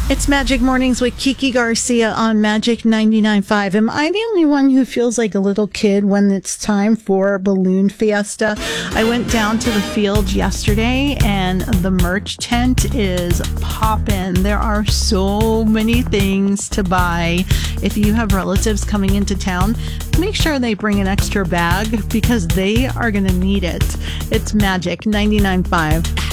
It's Magic Mornings with Kiki Garcia on Magic 99.5. Am I the only one who feels like a little kid when it's time for Balloon Fiesta? I went down to the field yesterday and the merch tent is poppin'. There are so many things to buy. If you have relatives coming into town, make sure they bring an extra bag because they are going to need it. It's Magic 99.5.